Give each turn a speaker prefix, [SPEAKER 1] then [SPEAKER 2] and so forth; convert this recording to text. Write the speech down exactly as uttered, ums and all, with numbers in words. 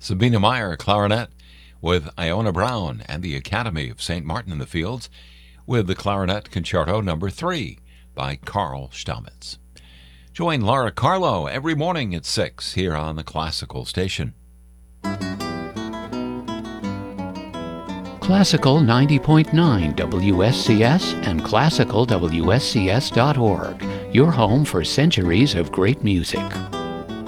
[SPEAKER 1] Sabina Meyer, clarinet, with Iona Brown and the Academy of Saint Martin in the Fields, with the Clarinet Concerto Number three by Carl Stamitz. Join Laura Carlo every morning at six here on the Classical Station.
[SPEAKER 2] Classical ninety point nine W S C S and classical W S C S dot org, your home for centuries of great music.